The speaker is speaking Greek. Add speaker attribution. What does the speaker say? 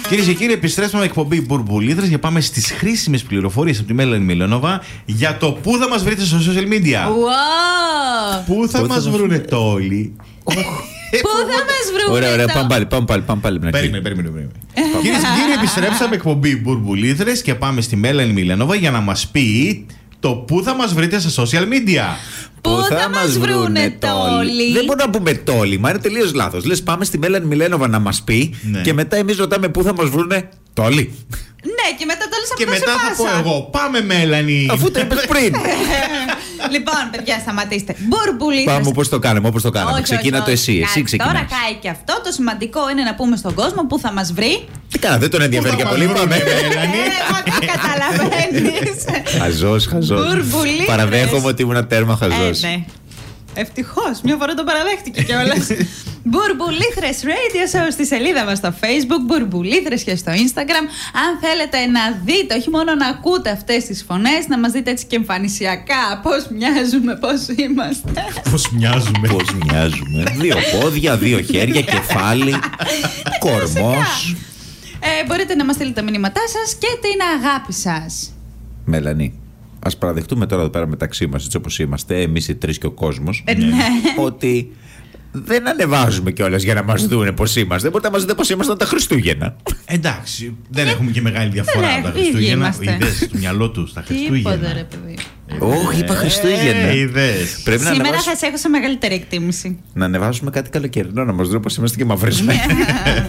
Speaker 1: Κυρίες και κύριοι, επιστρέψαμε εκπομπή Μπουρμπουλίδρες για πάμε στις χρήσιμες πληροφορίες από τη Μέλανη Μιλόνοβα για το πού θα μας βρείτε στο social media.
Speaker 2: Wow.
Speaker 1: Πού θα μας βρούνε τόλοι.
Speaker 2: Πού θα μας βρούνε.
Speaker 3: Ωραία, πάμε πάλι.
Speaker 1: Περίμενε. Κυρίες και κύριοι, επιστρέψαμε εκπομπή Μπουρμπουλίδρες και πάμε στη Μέλανη Μιλόνοβα για να μας πει το πού θα μας βρείτε στα social media.
Speaker 2: Πού θα μας βρούνε τόλοι.
Speaker 3: Δεν μπορούμε να πούμε τόλοι, μα είναι τελείως λάθος. Λες πάμε στη Μέλανη Μιλένοβα να μας πει,
Speaker 1: ναι.
Speaker 3: Και μετά εμείς ρωτάμε πού θα μας βρούνε τόλοι.
Speaker 2: Ναι, και μετά το λες
Speaker 1: Και μετά θα πω εγώ, πάμε Μέλανη.
Speaker 3: Αφού το είπες πριν.
Speaker 2: Λοιπόν, παιδιά, σταματήστε. Μπουρμπουλίδρες.
Speaker 3: Πάμε όπως το κάναμε. Ξεκίνα το εσύ ξεκινάς.
Speaker 2: Τώρα κάει και αυτό. Το σημαντικό είναι να πούμε στον κόσμο πού θα μας βρει.
Speaker 3: Τι κάνα, δεν τον ενδιαφέρει και πολύ. Πάμε.
Speaker 2: Μα τι καταλαβαίνεις.
Speaker 3: Χαζός.
Speaker 2: Μπουρμπουλίδρες.
Speaker 3: Παραδέχομαι ότι ήμουν τέρμα χαζός.
Speaker 2: Ναι. Ευτυχώς, μια φορά το παραδέχτηκε κιόλας. Μπουρμπουλίδρες Radio Show στη σελίδα μας στο Facebook, Μπουρμπουλίδρες και στο Instagram. Αν θέλετε να δείτε, όχι μόνο να ακούτε αυτές τις φωνές, να μας δείτε έτσι και εμφανισιακά πώς μοιάζουμε, πώς είμαστε.
Speaker 1: Πώς μοιάζουμε.
Speaker 3: 2 πόδια, 2 χέρια, κεφάλι, κορμός.
Speaker 2: Μπορείτε να μας στείλετε τα μηνύματά σας και την αγάπη σας.
Speaker 3: Μέλανη, ας παραδεχτούμε τώρα εδώ πέρα μεταξύ μας, έτσι όπως είμαστε, εμείς οι τρεις και ο κόσμος, ότι δεν ανεβάζουμε κιόλας για να μας δούνε πώς είμαστε. Μπορείτε να μας δείτε πώς ήμασταν τα Χριστούγεννα.
Speaker 1: Εντάξει, δεν έχουμε και μεγάλη διαφορά από τα Χριστούγεννα. Είδες στο μυαλό του τα Χριστούγεννα.
Speaker 2: Τίποτα, ρε παιδί.
Speaker 3: Όχι, είπα Χριστούγεννα.
Speaker 1: Είδες.
Speaker 2: Σήμερα θα σε έχω σε μεγαλύτερη εκτίμηση.
Speaker 3: Να ανεβάσουμε κάτι καλοκαιρινό, να μας δουν πώς είμαστε και μαυρίσουμε.